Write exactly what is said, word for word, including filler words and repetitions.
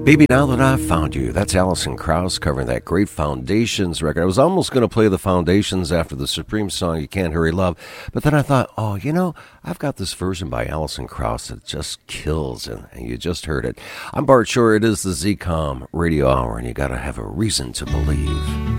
Baby, Now That I've Found You. That's Alison Krauss covering that great Foundations record. I was almost going to play the Foundations after the Supreme song, You Can't Hurry Love, but then I thought, oh, you know, I've got this version by Alison Krauss that just kills, and, and you just heard it. I'm Bart Shore. It is the Z COM Radio Hour, and you got to have a reason to believe.